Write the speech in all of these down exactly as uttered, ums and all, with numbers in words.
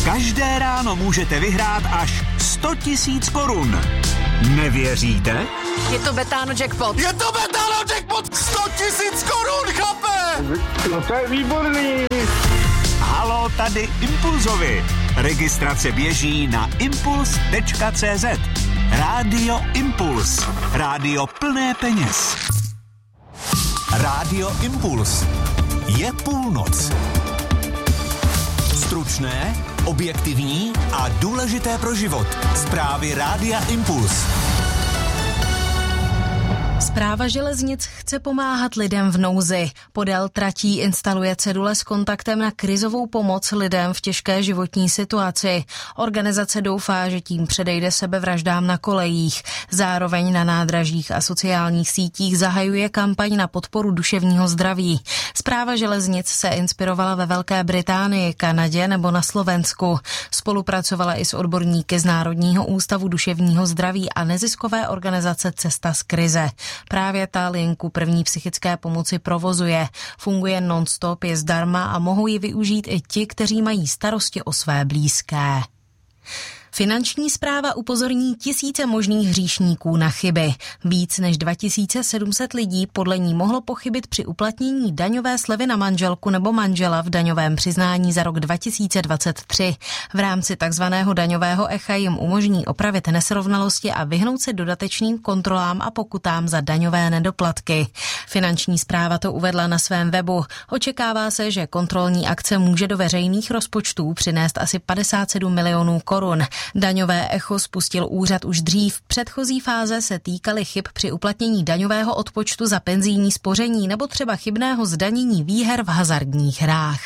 Každé ráno můžete vyhrát až sto tisíc korun. Nevěříte? Je to Betano jackpot. Je to Betano jackpot! sto tisíc korun, chlape! No to je výborný. Haló, tady Impulzovi. Registrace běží na impuls tečka cé zet. Rádio Impuls. Rádio plné peněz. Rádio Impuls. Je půlnoc. Stručné, objektivní a důležité pro život. Zprávy Rádia Impuls. Správa železnic chce pomáhat lidem v nouzi. Podél tratí instaluje cedule s kontaktem na krizovou pomoc lidem v těžké životní situaci. Organizace doufá, že tím předejde sebevraždám na kolejích. Zároveň na nádražích a sociálních sítích zahajuje kampaň na podporu duševního zdraví. Správa železnic se inspirovala ve Velké Británii, Kanadě nebo na Slovensku. Spolupracovala i s odborníky z Národního ústavu duševního zdraví a neziskové organizace Cesta z krize. Právě ta linku první psychické pomoci provozuje. Funguje non-stop, je zdarma a mohou ji využít i ti, kteří mají starosti o své blízké. Finanční správa upozorní tisíce možných hříšníků na chyby. Víc než dva tisíce sedm set lidí podle ní mohlo pochybit při uplatnění daňové slevy na manželku nebo manžela v daňovém přiznání za rok dva tisíce dvacet tři. V rámci takzvaného daňového echa jim umožní opravit nesrovnalosti a vyhnout se dodatečným kontrolám a pokutám za daňové nedoplatky. Finanční správa to uvedla na svém webu. Očekává se, že kontrolní akce může do veřejných rozpočtů přinést asi padesát sedm milionů korun. Daňové echo spustil úřad už dřív. Předchozí fáze se týkaly chyb při uplatnění daňového odpočtu za penzijní spoření nebo třeba chybného zdanění výher v hazardních hrách.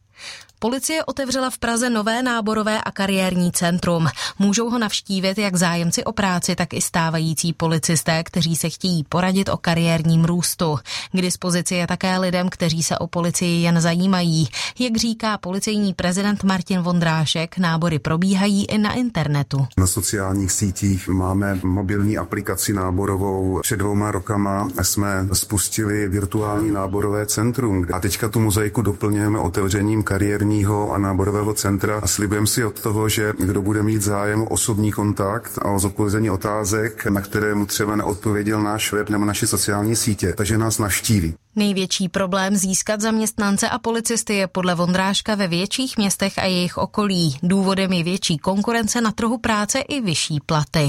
Policie otevřela v Praze nové náborové a kariérní centrum. Můžou ho navštívit jak zájemci o práci, tak i stávající policisté, kteří se chtějí poradit o kariérním růstu. K dispozici je také lidem, kteří se o policii jen zajímají. Jak říká policejní prezident Martin Vondrášek, nábory probíhají i na internetu. Na sociálních sítích máme mobilní aplikaci náborovou. Před dvouma rokama jsme spustili virtuální náborové centrum. A teďka tu mozaiku doplňujeme otevřením kariérní a náborového centra a slibujeme si od toho, že kdo bude mít zájem o osobní kontakt a o zodpovězení otázek, na které mu třeba neodpověděl náš web nebo naše sociální sítě, takže nás navštíví. Největší problém získat zaměstnance a policisty je podle Vondráška ve větších městech a jejich okolí. Důvodem je větší konkurence na trhu práce i vyšší platy.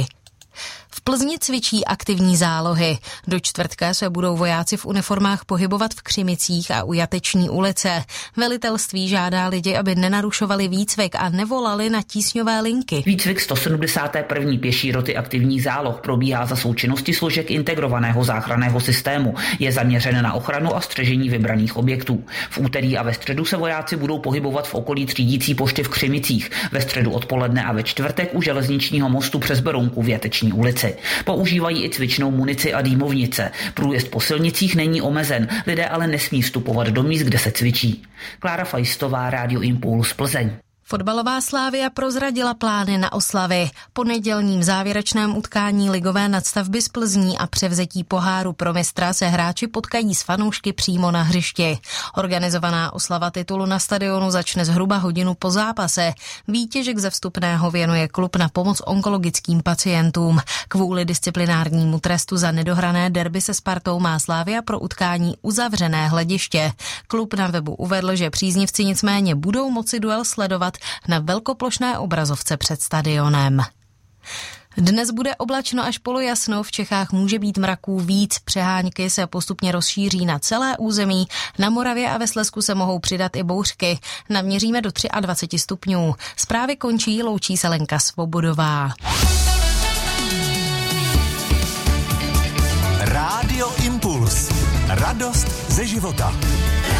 V Plzni cvičí aktivní zálohy. Do čtvrtka se budou vojáci v uniformách pohybovat v Křimicích a u Jateční ulice. Velitelství žádá lidi, aby nenarušovali výcvik a nevolali na tísňové linky. Výcvik sto sedmdesáté první pěší roty aktivních záloh probíhá za součinnosti složek integrovaného záchranného systému. Je zaměřen na ochranu a střežení vybraných objektů. V úterý a ve středu se vojáci budou pohybovat v okolí třídící pošty v Křimicích. Ve středu odpoledne a ve čtvrtek u železničního mostu přes Berounku v Jateční ulici. Používají i cvičnou munici a dýmovnice. Průjezd po silnicích není omezen, lidé ale nesmí vstupovat do míst, kde se cvičí. Klára Fajstová, Rádio Impuls, Plzeň. Fotbalová Slavia prozradila plány na oslavy. Po nedělním závěrečném utkání ligové nadstavby z Plzní a převzetí poháru pro mistra se hráči potkají s fanoušky přímo na hřišti. Organizovaná oslava titulu na stadionu začne zhruba hodinu po zápase. Výtěžek ze vstupného věnuje klub na pomoc onkologickým pacientům. Kvůli disciplinárnímu trestu za nedohrané derby se Spartou má Slavia pro utkání uzavřené hlediště. Klub na webu uvedl, že příznivci nicméně budou moci duel sledovat na velkoplošné obrazovce před stadionem. Dnes bude oblačno až polojasno, v Čechách může být mraků víc, přehánky se postupně rozšíří na celé území, na Moravě a ve Slezsku se mohou přidat i bouřky. Naměříme do dvacet tři stupňů. Zprávy končí, loučí se Lenka Svobodová. Rádio Impuls. Radost ze života.